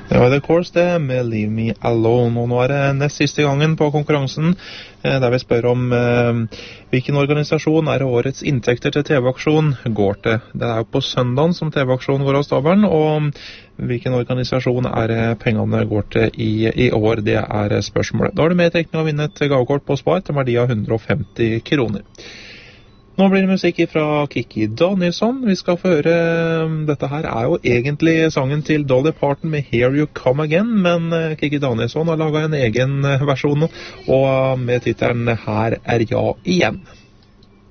Det var The Course det, med Leave Me Alone, og nå det nest siste gangen på konkurransen, der vi spør om hvilken organisasjon årets inntekter til TV-aksjon går til. Det jo på søndagen som TV-aksjonen går av stabelen, og hvilken organisasjon pengene går til i år, det spørsmålet. Da har du med trekning å vinne et gavekort på Spar til verdi av 150 kroner. Nå blir det musikk fra Kikki Danielsson. Vi skal få høre, dette her jo egentlig sangen til Dolly Parton med Here You Come Again, men Kikki Danielsson har laget en egen versjon, og med titelen Her ja igjen.